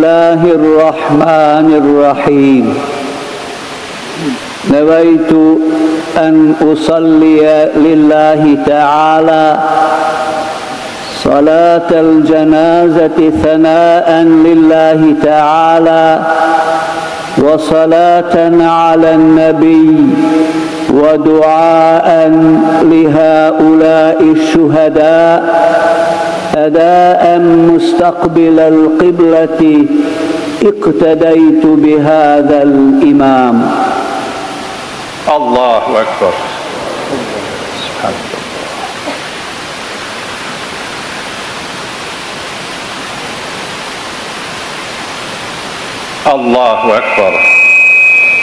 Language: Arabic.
الله الرحمن الرحيم. نويت أن أصلي لله تعالى صلاة الجنازة ثناء لله تعالى وصلاة على النبي ودعاء لهؤلاء الشهداء أداء مستقبل القبلة اقتديت بهذا الإمام. الله أكبر. الله أكبر.